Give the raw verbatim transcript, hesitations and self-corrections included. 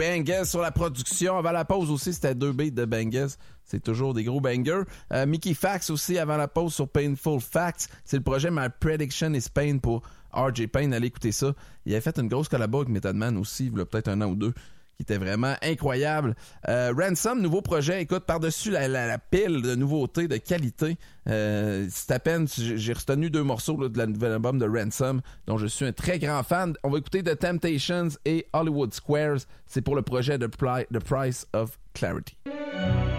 Bangers sur la production. Avant la pause aussi, c'était deux beats de Bangers. C'est toujours des gros bangers. Euh, Mickey Fax aussi avant la pause sur Painful Facts. C'est le projet My Prediction is Pain pour R J Payne. Allez écouter ça. Il avait fait une grosse collabo avec Method Man aussi, il y a peut-être un an ou deux, qui était vraiment incroyable. Euh, Ransom, nouveau projet. Écoute, par-dessus la, la, la pile de nouveautés, de qualité. Euh, c'est à peine, j'ai, j'ai retenu deux morceaux là, de la nouvelle album de Ransom, dont je suis un très grand fan. On va écouter The Temptations et Hollywood Squares. C'est pour le projet The, Pli- The Price of Clarity.